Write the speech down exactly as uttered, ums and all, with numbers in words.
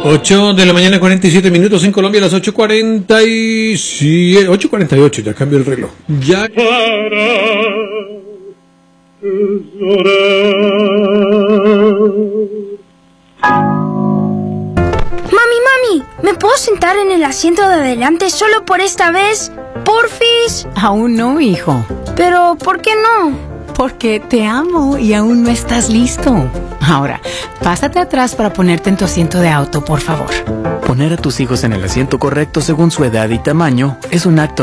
ocho de la mañana, cuarenta y siete minutos en Colombia, las ocho cuarenta y siete, ocho cuarenta y ocho, ya cambió el reloj. Ya. Mami, mami, ¿me puedo sentar en el asiento de adelante solo por esta vez? Porfis. Aún no, hijo. Pero, ¿por qué no? Porque te amo y aún no estás listo. Ahora, pásate atrás para ponerte en tu asiento de auto, por favor. Poner a tus hijos en el asiento correcto según su edad y tamaño es un acto